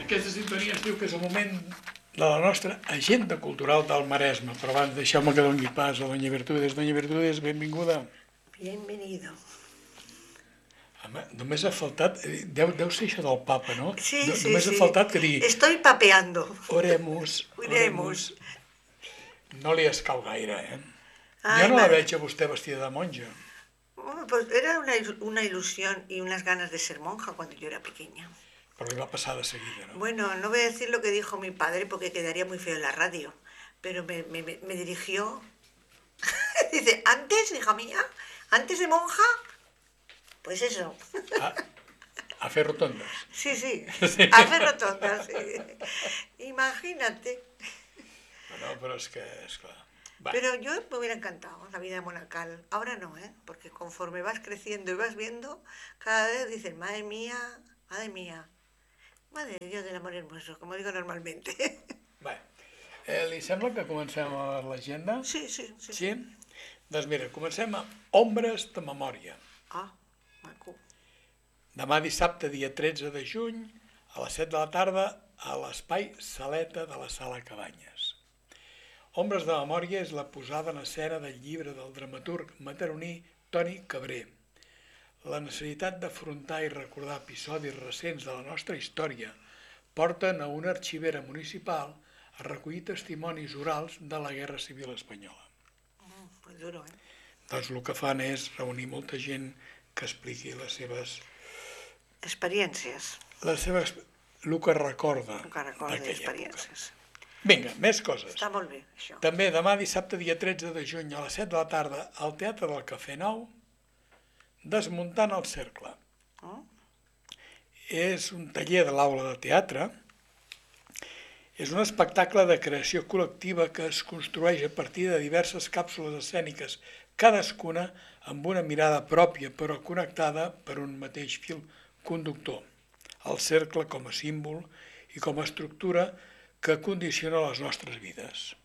Aquesta sintonia es diu que és el moment de la nostra agenda cultural del Maresme. Però abans deixeu-me que doni pas a Doña Virtudes. Doña Virtudes, benvinguda. Bienvenido. Home, només ha faltat... Deu ser això del papa, no? Sí, sí, Només ha sí. faltat que digui... Estoy papeando. Oremus, Oremos. No li escau gaire, eh? Ai, Jo no la madre. veig a vostè vestida de monja. Bueno, pues era una ilusión y unas ganas de ser monja cuando yo era pequeña. Però li va passar de seguida, no? Bueno, no voy a decir lo que dijo mi padre porque quedaría muy feo en la radio, pero me dirigió. Dice, antes, hija mía, antes de monja, pues eso. A fer rotondes. Sí, sí, hacer rotondas, sí. Imagínate. No, però és que, esclar... Va. Pero yo me hubiera encantado la vida monacal. Ahora no, ¿eh? Porque conforme vas creciendo y vas viendo, cada vez dices, madre mía, madre mía. Madre de Dios del amor hermoso, como digo normalmente. Bé, li sembla que comencem a l'agenda? Sí, sí, sí. Sí? Doncs mira, comencem a Ombres de Memòria. Ah, maco. Demà dissabte, dia 13 de juny, a les 7 de la tarda, a l'espai Saleta de la Sala Cabanyes. Ombres de Memòria és la posada en escena del llibre del dramaturg mataroní Toni Cabré. La necessitat d'afrontar i recordar episodis recents de la nostra història porten a una arxivera municipal a recollir testimonis orals de la Guerra Civil Espanyola. Muy duro, ¿eh? Doncs el que fan és reunir molta gent que expliqui les seves... Experiències. El que recorda Un que recorda d'aquella experiències. època. Vinga, més coses. Està molt bé, això. També demà dissabte, dia 13 de juny, a les 7 de la tarda, al Teatre del Cafè Nou, Desmuntant el cercle. Oh? És un taller de l'aula de teatre. És un espectacle de creació col·lectiva que es construeix a partir de diverses càpsules escèniques, cadascuna amb una mirada pròpia però connectada per un mateix fil conductor. El cercle com a símbol i com a estructura que condiciona les nostres vides.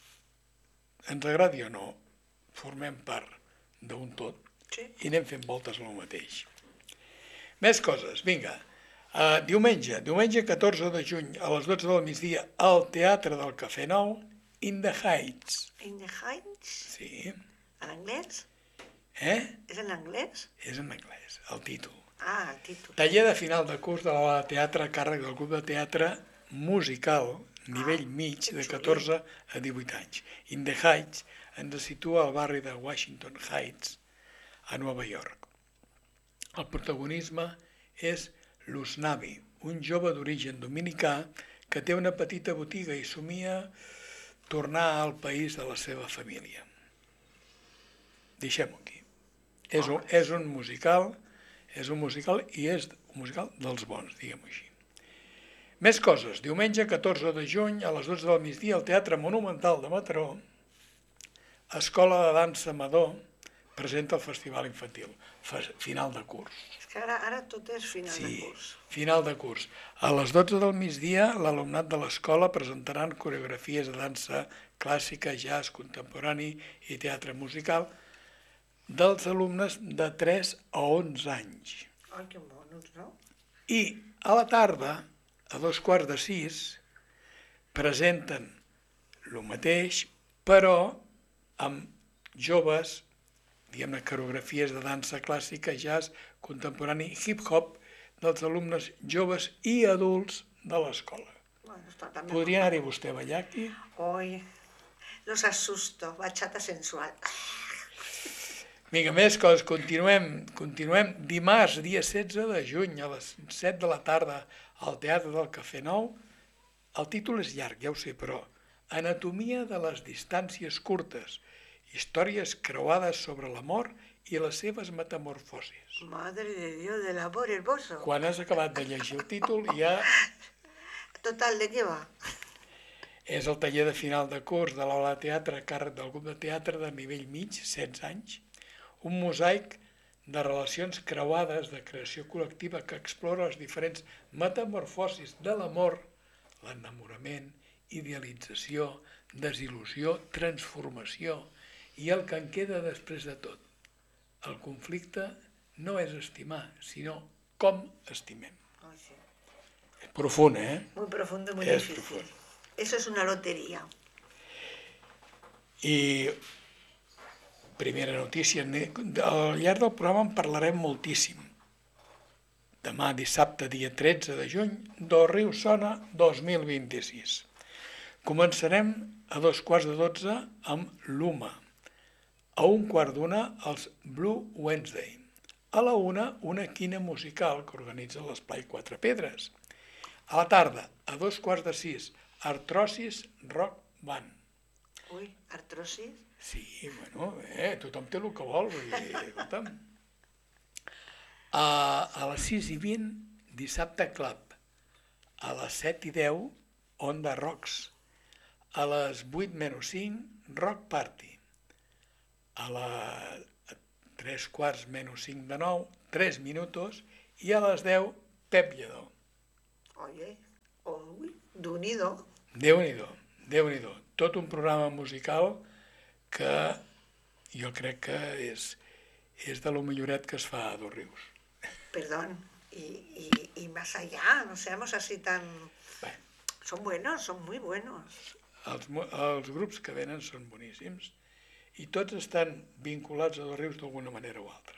Ens agradi o no, formem part d'un tot i anem fent voltes al mateix. Més coses, vinga. Diumenge 14 de juny, a les 12 del migdia, al Teatre del Cafè Nou, In the Heights. In the Heights? Sí. En anglès? És en anglès? És en anglès, el títol. Ah, el títol. Taller de final de curs de l'aula de teatre a càrrec del grup de teatre musical, nivell mig, de 14 a 18 anys. In the Heights ens situa al barri de Washington Heights, a Nova York. El protagonisme és l'Usnavi, un jove d'origen dominicà que té una petita botiga i somia tornar al país de la seva família. Deixem-ho aquí. És un musical i és un musical dels bons, diguem-ho així. Més coses. Diumenge 14 de juny, a les 12 del migdia, al Teatre Monumental de Mataró, Escola de Dansa Amador presenta el Festival Infantil, final de curs. És que ara tot és final de curs. Sí, final de curs. A les 12 del migdia, l'alumnat de l'escola presentaran coreografies de dansa clàssica, jazz, contemporani i teatre musical dels alumnes de 3 a 11 anys. Ai, que monos, no? I a la tarda, a 5:15, presenten el mateix, però amb joves, diguem-ne, coreografies de dansa clàssica, jazz, contemporani, hip-hop, dels alumnes joves i adults de l'escola. Podria anar-hi vostè a ballar aquí? Oi, los asusto, bachata sensual. Vinga, més coses, continuem. Dimarts, dia 16 de juny, a les 7 de la tarda, al Teatre del Cafè Nou. El títol és llarg, ja ho sé, però Anatomia de les distàncies curtes, històries creuades sobre l'amor i les seves metamorfosis. Madre de Dios del amor hermoso. Quan has acabat de llegir el títol ja... Total, ¿de què va? És el taller de final de curs de l'aula de teatre a càrrec del grup de teatre de nivell mig, 16 anys, un mosaic de relacions creuades de creació col·lectiva que explora les diferents metamorfosis de l'amor, l'enamorament, idealització, desil·lusió, transformació i el que en queda després de tot. El conflicte no és estimar, sinó com estimem. Profund, eh? Muy profundo y muy És difícil. profund. Eso es una lotería. I primera notícia, al llarg del programa en parlarem moltíssim. Demà, dissabte, dia 13 de juny, Dos Rius sona 2026. Començarem a 2:15 amb l'Uma. A 1:15 els Blue Wednesday. A la 1, una quina musical que organitza l'Esplai Quatre Pedres. A la tarda, a 2:15, Artrosis Rock Band. Ui, artrosis. Sí, bueno, tothom té el que vol, vull dir, escolta'm. A les 6:20, dissabte Club. A les 7:10, Onda Rocks. A les 8:05, Rock Party. A les 3:15 de 9, 3 minutos, i a les 10, Pep Lledó. Oye, uy, d'unido. Déu-n'hi-do, Déu-n'hi-do. Tot un programa musical que jo crec que és de lo milloret que es fa a Dos Rius. Perdón. Y más allá, no seamos así tan... Bé, Son buenos, son muy buenos. els grups que venen són boníssims i tots estan vinculats a Dos Rius d'alguna manera o altra.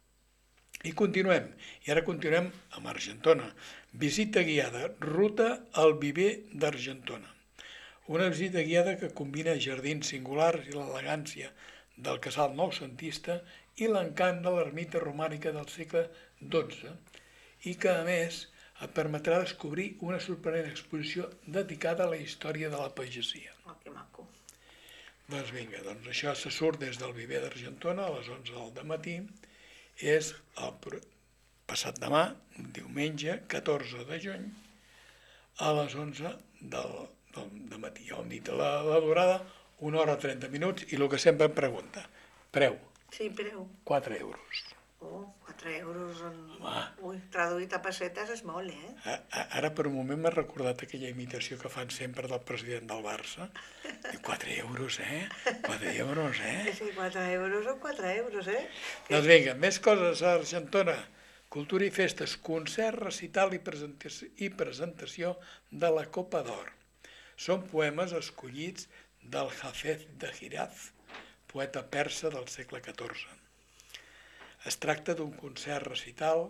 I continuem, i ara continuem amb Argentona. Visita guiada, ruta al viver d'Argentona. Una visita guiada que combina jardins singulars i l'elegància del casal noucentista i l'encant de l'ermita romànica del segle XII i que, a més, et permetrà descobrir una sorprenent exposició dedicada a la història de la pagesia. Oh, que maco. Doncs vinga, doncs això se surt des del viver d'Argentona a les 11 del dematí. És el passat demà, diumenge, 14 de juny, a les 11 del dematí. Ja ho hem dit, la durada, 1 hora 30 minuts, i el que sempre em pregunta, preu, Sí, preu. 4 euros. Oh, 4 euros. Home. Ui, traduït a pessetes és molt, eh? Ara per un moment m'ha recordat aquella imitació que fan sempre del president del Barça. Diu, 4 euros, 4 euros, Sí, 4 euros són 4 euros, eh? Doncs vinga, més coses a Argentona. Cultura i festes, concert, recital i presentació de la Copa d'Or. Són poemes escollits del Hafez de Giraz, poeta persa del segle XIV. Es tracta d'un concert recital,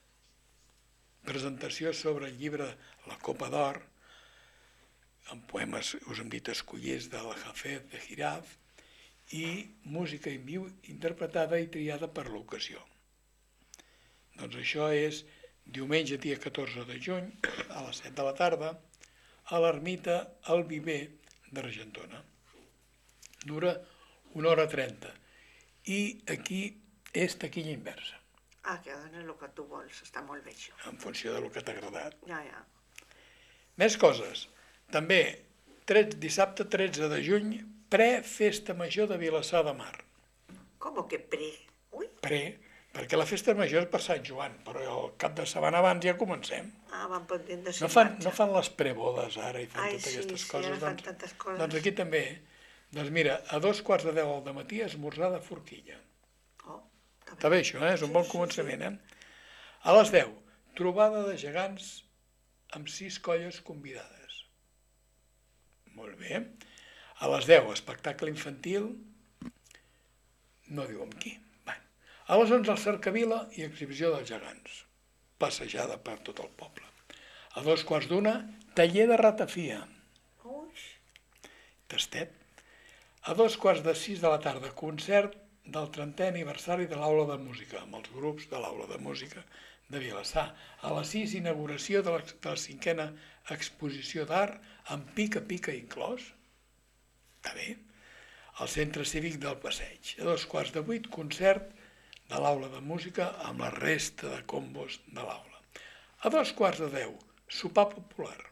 presentació sobre el llibre La Copa d'Or, amb poemes, us hem dit, escollits del Hafez de Giraz, i música en viu interpretada i triada per l'ocasió. Doncs això és diumenge, dia 14 de juny, a les 7 de la tarda, a l'ermita El Viver d'Argentona. Dura 1 hora 30. I aquí és taquilla inversa, Ah, que donen el que tu vols. Està molt bé, això. en funció del que t'ha agradat. Ja, ja. Més coses. També, dissabte 13 de juny, pre-festa major de Vilassar de Mar. Com que pre? Ui. Perquè la festa major és per Sant Joan, però el cap de setmana abans ja comencem. Ah, van pendent de No fan les prebodes ara i fan totes aquestes coses. Ara fan tantes coses. Doncs aquí també. Doncs mira, a 2:15 del matí esmorzar de forquilla. Oh, Està bé això, és un bon començament, A les 10, trobada de gegants amb 6 colles convidades. Molt bé. A les 10, espectacle infantil, no diu amb qui. Bé. A les 11, el cercavila i exhibició dels gegants. Passejada per tot el poble. A 2:15, taller de ratafia. Ui. Tastet. A 2:45 de la tarda, concert del 30è aniversari de l'Aula de Música, amb els grups de l'Aula de Música de Vilassar. A les 6, inauguració de la 5a exposició d'art amb pica-pica inclòs. Està bé. Al Centre Cívic del Passeig. A 7:15, concert de l'Aula de Música amb la resta de combos de l'aula. A 9:45, sopar popular.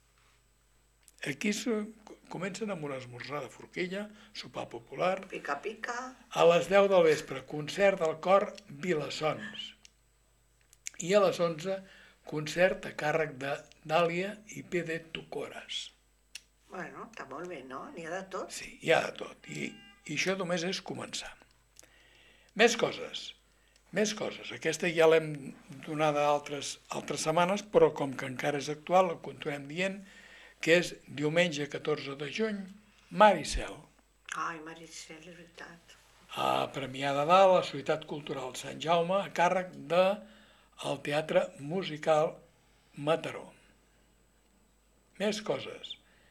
Aquí comencen amb un esmorzar de forquilla, sopar popular. Pica, pica. A les 10 del vespre, concert del cor Vilassons. I a les 11, concert a càrrec de Dàlia i P.D. Tucoras. Bueno, està molt bé, no? N'hi ha de tot. Sí, hi ha de tot. I això només és començar. Més coses. Més coses. Aquesta ja l'hem donada altres setmanes, però com que encara és actual, la continuem dient, que és diumenge 14 de juny, Mar i Cel. Ai, Maricel, és veritat. A Premià de Dalt, la Societat Cultural Sant Jaume, a càrrec del Teatre Musical Mataró. Més coses.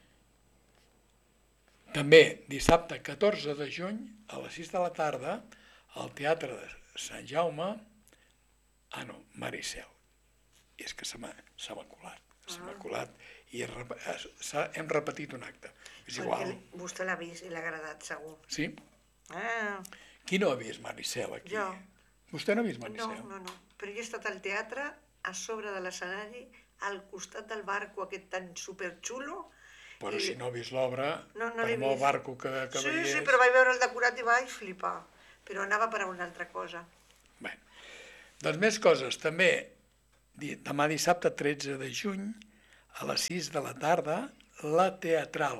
També dissabte 14 de juny, a les 6 de la tarda, al Teatre de Sant Jaume, Mar i Cel. I és que se m'ha colat, i hem repetit un acte. És igual. Perquè vostè l'ha vist i l'ha agradat, segur. Sí? Ah, Qui no ha vist Mar i Cel aquí? Jo. Vostè no ha vist Mar i Cel? no. Però jo he estat al teatre, a sobre de l'escenari, al costat del barco aquest tan superxulo. Però si no ha vist l'obra, No per l'he molt vist. barco que veiés... Sí, però vaig veure el decorat i vaig flipar. Però anava per a una altra cosa. Bé, doncs més coses. També demà dissabte 13 de juny, a les 6 de la tarda, la Teatral.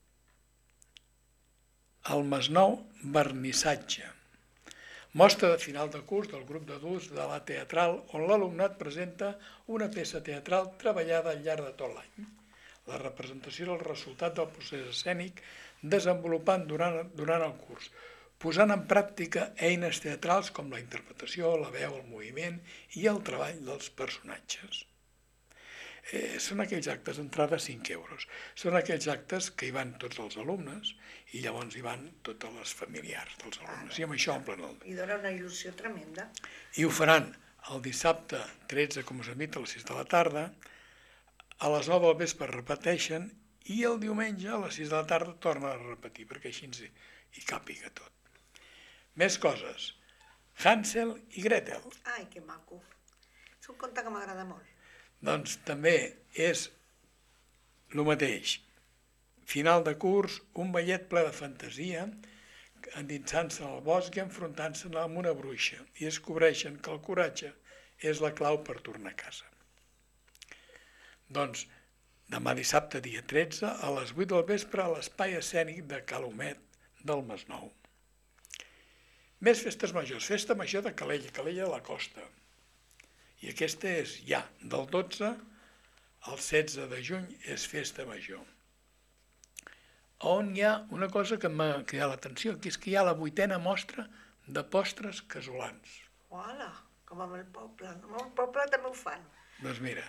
El Masnou Vernissatge. Mostra de final de curs del grup d'adults de la Teatral, on l'alumnat presenta una peça teatral treballada al llarg de tot l'any. La representació és el resultat del procés escènic desenvolupant durant el curs, posant en pràctica eines teatrals com la interpretació, la veu, el moviment i el treball dels personatges. Són aquells actes d'entrada a 5 euros. Són aquells actes que hi van tots els alumnes i llavors hi van totes les familiars dels alumnes. I amb això omplen el dia. I dona una il·lusió tremenda. I ho faran el dissabte 13, com us hem dit, a les 6 de la tarda, a les 9 del vespre repeteixen i el diumenge a les 6 de la tarda torna a repetir, perquè així hi càpiga tot. Més coses. Hansel i Gretel. Ai, que maco. És un conte que m'agrada molt. Doncs també és el mateix. Final de curs, un ballet ple de fantasia, endinsant-se al bosc i enfrontant-se amb una bruixa, i descobreixen que el coratge és la clau per tornar a casa. Doncs demà dissabte, dia 13, a les 8 del vespre, a l'espai escènic de Calomet del Masnou. Més festes majors. Festa major de Calella, Calella de la Costa. I aquesta és ja, del 12 al 16 de juny és festa major. On hi ha una cosa que m'ha cridat l'atenció, que és que hi ha la 8a mostra de postres casolans. Hola, com amb el poble. Amb el poble també ho fan. Doncs mira,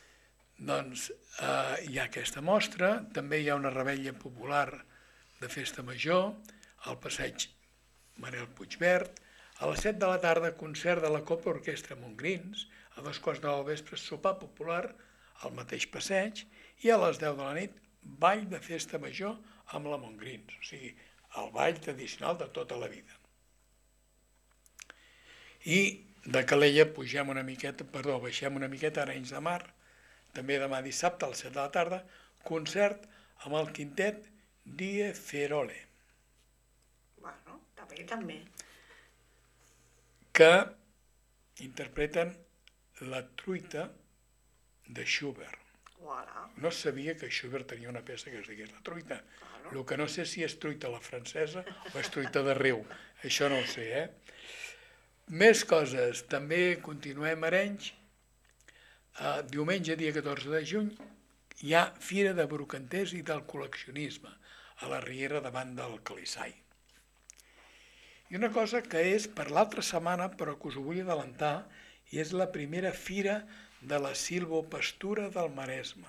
hi ha aquesta mostra, també hi ha una revetlla popular de festa major, al passeig Manel Puigverd, a les 7 de la tarda concert de la Copa Orquestra Montgrins, a 2:15 del vespre sopar popular al mateix passeig i a les 10 de la nit ball de festa major amb la Montgrins, o sigui, el ball tradicional de tota la vida. I de Calella baixem una miqueta a Arenys de Mar, també demà dissabte a les 7 de la tarda, concert amb el quintet Die Ferole. Bueno, també. Que interpreten la truita de Schubert. Voilà. No sabia que Schubert tenia una peça que es digués la truita. El que no sé si és truita a la francesa o és truita de riu. Això no ho sé, Més coses. També continuem a Arenys. Diumenge, dia 14 de juny, hi ha Fira de Brocanters i del Col·leccionisme a la Riera davant del Calissai. I una cosa que és per l'altra setmana, però que us ho vull adelantar, i és la primera fira de la silvopastura del Maresme.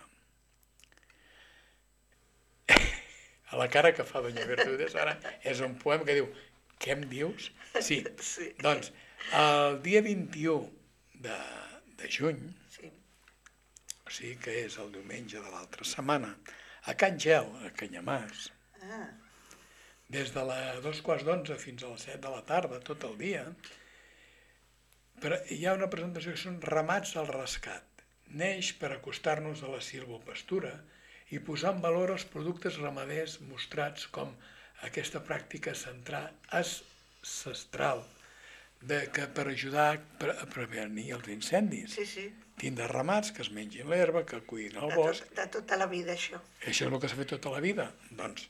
A la cara que fa Doña Bertrudez ara és un poema que diu «Què em dius?» Sí, doncs el dia 21 de juny, o sigui que és el diumenge de l'altra setmana, a Can Gel, a Canyamàs, des de les 2:15 fins a les 7 de la tarda, tot el dia, però hi ha una presentació que són Ramats al Rescat. Neix per acostar-nos a la silvopastura i posar en valor els productes ramaders mostrats com aquesta pràctica ancestral que per ajudar a prevenir els incendis. Sí. Tindre ramats que es mengin l'herba, que cuidin el bosc. De tota la vida, això. Això és el que s'ha fet tota la vida. Doncs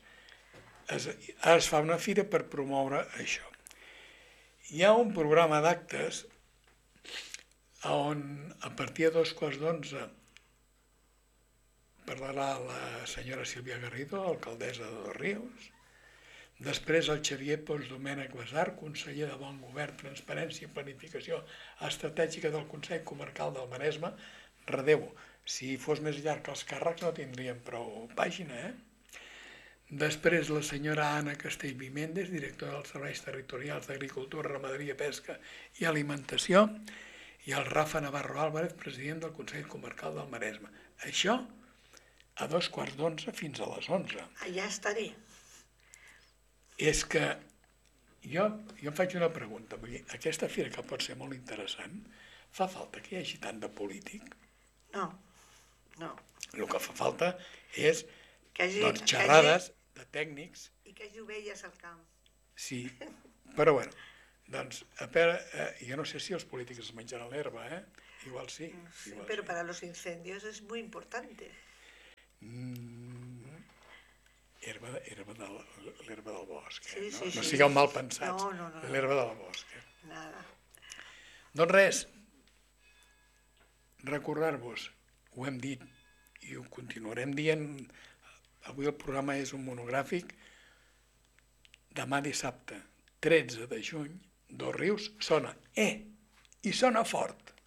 ara es fa una fira per promoure això. Hi ha un programa d'actes on a partir de 11:15 parlarà la senyora Sílvia Garrido, alcaldessa de Dosrius. Després el Xavier Pons Domènech Basar, conseller de Bon Govern, Transparència i Planificació Estratègica del Consell Comarcal del Maresme. Redeu, si fos més llarg els càrrecs no tindríem prou pàgina, Després la senyora Anna Castellví Méndez, directora dels Serveis Territorials d'Agricultura, Ramaderia, Pesca i Alimentació, i el Rafa Navarro Álvarez, president del Consell Comarcal del Maresme. Això a 11:15 fins a les 11. Allà estaré. És que jo em faig una pregunta, vull dir, aquesta fira que pot ser molt interessant, fa falta que hi hagi tant de polític? No, no. El que fa falta és Que hagi, doncs, xerrades de tècnics. I que hagi ovelles al camp. Sí, però bueno, doncs, jo no sé si els polítics es menjaran l'herba, Igual sí. Sí, Igual pero sí. para los incendios es muy importante. L'herba del bosc, Sí, no? sí, No sí. sigueu mal pensats. No. L'herba del bosc. Nada. Doncs res, recordar-vos, ho hem dit i ho continuarem dient, avui el programa és un monogràfic, demà dissabte, 13 de juny, Dosrius sona, i sona fort.